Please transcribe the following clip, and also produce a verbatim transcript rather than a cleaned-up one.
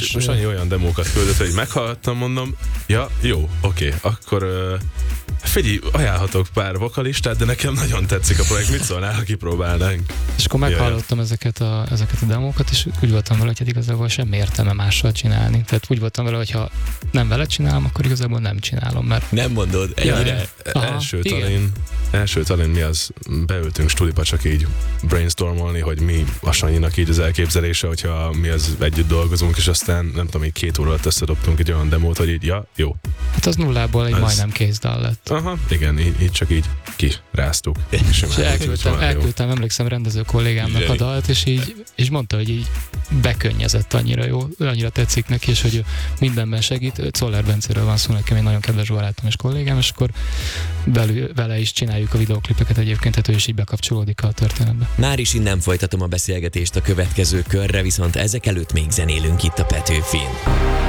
és, és most annyi olyan demókat küldött, hogy meghallgattam, mondom, ja, jó, oké, okay, akkor uh, figyelj, ajánlhatok pár vokalistát, de nekem nagyon tetszik a projekt, mit szólnál, ha kipróbálnánk? És akkor meghallottam ja. ezeket, a, ezeket a demókat, és úgy voltam vele, hogy hát igazából semmi értelme mással csinálni. Tehát úgy voltam vele, hogy ha nem veled csinálom, akkor igazából nem csinálom, mert... Nem mondod, ennyire. Ja, első talán, első talán mi az, beültünk studiba csak így brainstormolni, hogy mi a Sanyinak így az elképzelése, hogyha mi az együtt dolgozunk, és aztán nem tudom, így két óra alatt összedobtunk egy olyan demót, hogy így, ja, jó. Hát az nullából egy az... majdnem kézdal lett. Aha, igen, így, így csak így kiráztuk. És elküldtem, elküldtem, emlékszem rendező kollégámnak a dalt, és így és mondta, hogy így bekönnyezett, annyira jó, annyira tetszik neki, és hogy mindenben segít. Czoller Bencéről van szó, nekem egy nagyon kedves barátom és kollégám, és akkor belül, vele is csináljuk a videóklipeket egyébként, tehát ő is így bekapcsolódik a történetbe. Már is innen folytatom a beszélgetést a következő körre, viszont ezek előtt még zenélünk itt a Petőfin.